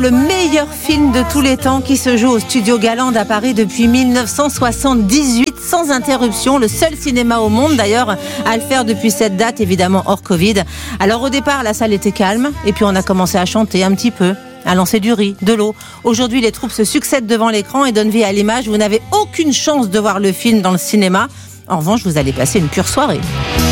Le meilleur film de tous les temps qui se joue au Studio Galande à Paris depuis 1978 sans interruption. Le seul cinéma au monde d'ailleurs à le faire depuis cette date, évidemment hors Covid. Alors au départ, la salle était calme et puis on a commencé à chanter un petit peu, à lancer du riz, de l'eau. Aujourd'hui, les troupes se succèdent devant l'écran et donnent vie à l'image. Vous n'avez aucune chance de voir le film dans le cinéma. En revanche, vous allez passer une pure soirée.